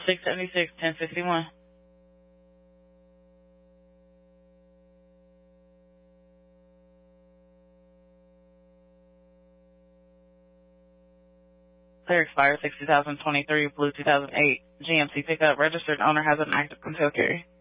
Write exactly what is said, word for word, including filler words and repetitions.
six seventy-six, ten sixty-one. Clear expired six two thousand twenty-three, blue two thousand eight. G M C pickup registered owner has an active concealed carry.